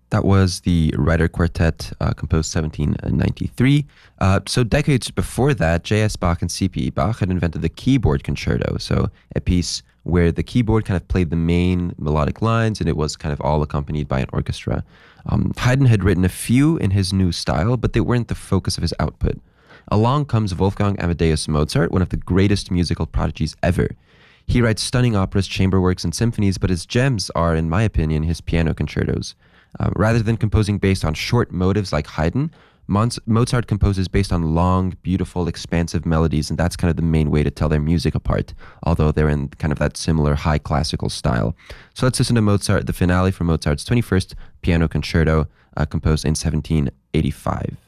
That was the Rider Quartet, composed 1793. So decades before that, J.S. Bach and C.P. Bach had invented the keyboard concerto. So a piece where the keyboard kind of played the main melodic lines and it was kind of all accompanied by an orchestra. Haydn had written a few in his new style, but they weren't the focus of his output. Along comes Wolfgang Amadeus Mozart, one of the greatest musical prodigies ever. He writes stunning operas, chamber works, and symphonies, but his gems are, in my opinion, his piano concertos. Rather than composing based on short motives like Haydn, Mozart composes based on long, beautiful, expansive melodies, and that's kind of the main way to tell their music apart, although they're in kind of that similar high classical style. So let's listen to Mozart, the finale from Mozart's 21st Piano Concerto, composed in 1785.